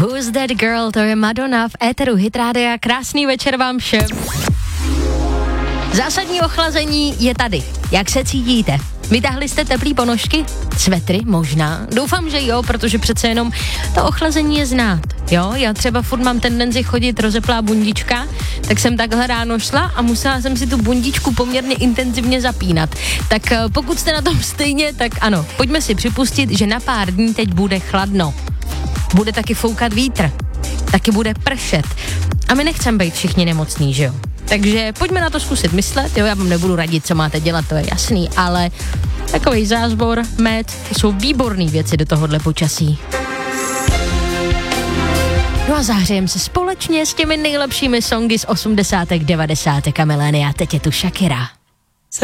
Who's That Girl, to je Madonna v éteru Hit Rádia. Krásný večer vám všem. Zásadní ochlazení je tady. Jak se cítíte? Vytáhli jste teplý ponožky? Svetry možná? Doufám, že jo, protože přece jenom to ochlazení je znát. Jo, já třeba furt mám tendenci chodit rozeplá bundička, tak jsem takhle ráno šla a musela jsem si tu bundičku poměrně intenzivně zapínat. Tak pokud jste na tom stejně, tak ano, pojďme si připustit, že na pár dní teď bude chladno. Bude taky foukat vítr, taky bude pršet. A my nechceme být všichni nemocní, že jo? Takže pojďme na to zkusit myslet, jo, já vám nebudu radit, co máte dělat, to je jasný, ale takový zázvor, med, to jsou výborné věci do tohohle počasí. No a zahřejeme se společně s těmi nejlepšími songy z 80. 90. a milénia, teď je tu Shakira.